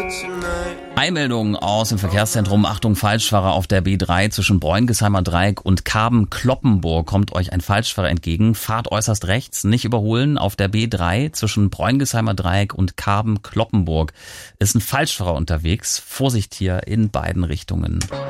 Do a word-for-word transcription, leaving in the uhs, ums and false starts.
Eilmeldung aus dem Verkehrszentrum. Achtung, Falschfahrer auf der B drei zwischen Bräungheimer Dreieck und Karben-Kloppenburg. Kommt euch ein Falschfahrer entgegen. Fahrt äußerst rechts, nicht überholen. Auf der B drei zwischen Bräungheimer Dreieck und Karben-Kloppenburg ist ein Falschfahrer unterwegs. Vorsicht hier in beiden Richtungen.